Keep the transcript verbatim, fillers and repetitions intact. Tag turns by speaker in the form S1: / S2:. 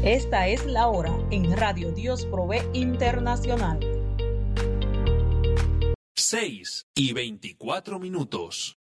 S1: Esta es la hora en Radio Dios Provee Internacional.
S2: seis y veinticuatro minutos.